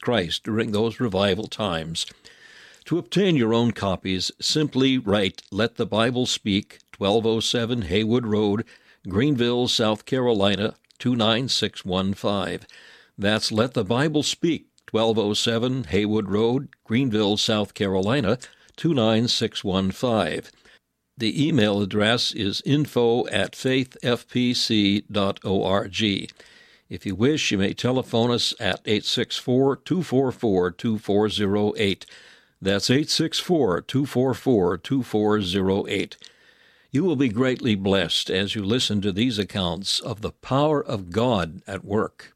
Christ during those revival times. To obtain your own copies, simply write Let the Bible Speak, 1207 Haywood Road, Greenville, South Carolina, 29615. That's Let the Bible Speak, 1207 Haywood Road, Greenville, South Carolina, 29615. The email address is info@faithfpc.org. If you wish, you may telephone us at 864-244-2408. That's 864-244-2408. You will be greatly blessed as you listen to these accounts of the power of God at work.